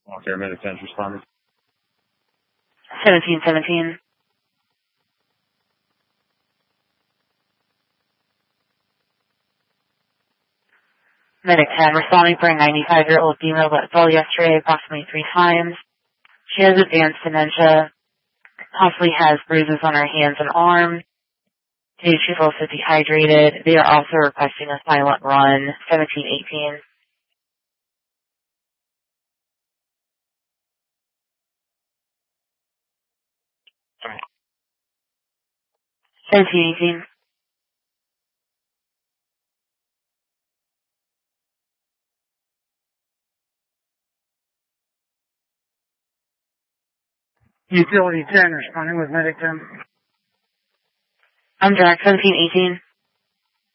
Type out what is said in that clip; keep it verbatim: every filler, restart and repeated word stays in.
Walker, Medic ten responding. seventeen seventeen. Medic ten responding for a ninety-five-year-old female that fell yesterday approximately three times. She has advanced dementia, possibly has bruises on her hands and arms. She's also dehydrated. They are also requesting a silent run, seventeen eighteen. seventeen eighteen. Utility ten responding with Medic ten. I'm direct seventeen eighteen.